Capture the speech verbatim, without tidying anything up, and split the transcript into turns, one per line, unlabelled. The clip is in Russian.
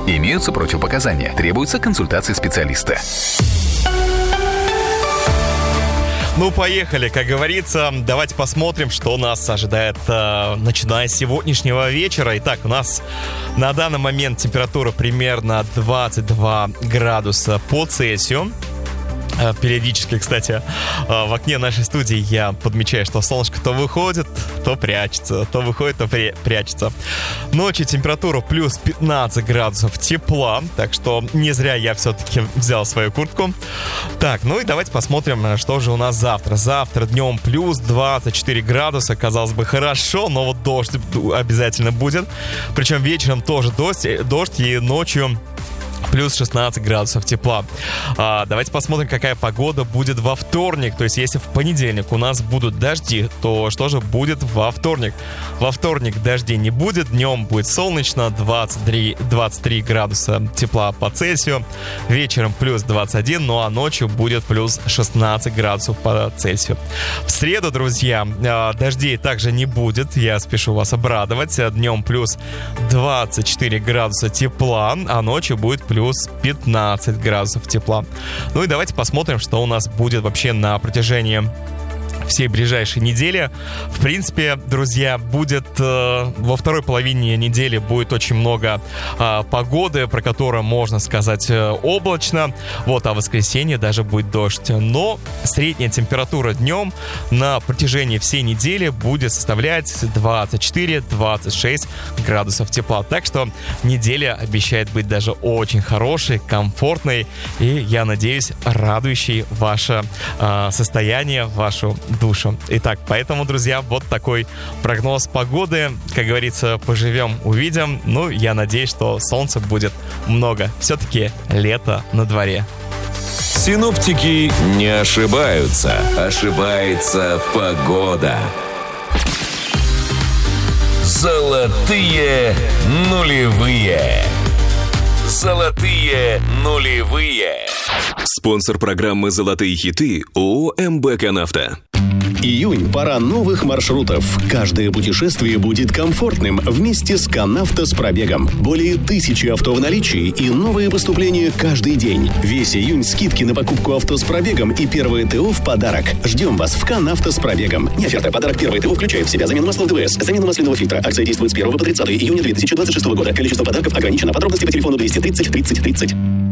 Имеются противопоказания. Требуется консультация специалиста.
Ну, поехали, как говорится. Давайте посмотрим, что нас ожидает, э, начиная с сегодняшнего вечера. Итак, у нас на данный момент температура примерно двадцать два градуса по Цельсию. Периодически, кстати, в окне нашей студии я подмечаю, что солнышко то выходит, то прячется, то выходит, то при... прячется. Ночью температура плюс пятнадцать градусов тепла, так что не зря я все-таки взял свою куртку. Так, ну и давайте посмотрим, что же у нас завтра. Завтра днем плюс двадцать четыре градуса, казалось бы, хорошо, но вот дождь обязательно будет. Причем вечером тоже дождь, дождь и ночью плюс шестнадцать градусов тепла. А, давайте посмотрим, какая погода будет во вторник. То есть, если в понедельник у нас будут дожди, то что же будет во вторник? Во вторник дождей не будет. Днем будет солнечно, двадцать три, двадцать три градуса тепла по Цельсию. Вечером плюс двадцать один, ну а ночью будет плюс шестнадцать градусов по Цельсию. В среду, друзья, дождей также не будет. Я спешу вас обрадовать. Днем плюс двадцать четыре градуса тепла, а ночью будет плюс плюс пятнадцать градусов тепла. Ну и давайте посмотрим, что у нас будет вообще на протяжении всей ближайшей недели. В принципе, друзья, будет э, во второй половине недели будет очень много э, погоды, про которую можно сказать э, облачно. Вот, а в воскресенье даже будет дождь. Но средняя температура днем на протяжении всей недели будет составлять двадцать четыре - двадцать шесть градусов тепла. Так что неделя обещает быть даже очень хорошей, комфортной и, я надеюсь, радующей ваше э, состояние, вашу душу. Итак, поэтому, друзья, вот такой прогноз погоды. Как говорится, поживем, увидим. Ну, я надеюсь, что солнца будет много. Все-таки лето на дворе.
Синоптики не ошибаются. Ошибается погода. Золотые нулевые. Золотые нулевые. Спонсор программы «Золотые хиты» ООО «МБК Нафта».
Июнь – пора новых маршрутов. Каждое путешествие будет комфортным вместе с Канавто с пробегом. Более тысячи авто в наличии и новые поступления каждый день. Весь июнь скидки на покупку авто с пробегом и первое ТО в подарок. Ждем вас в Канавто с пробегом. Не оферта, подарок первое ТО включает в себя замену масла в ДВС, замену масляного фильтра. Акция действует с первого по тридцатое июня две тысячи двадцать шестого года. Количество подарков ограничено. Подробности по телефону двести тридцать тридцать тридцать.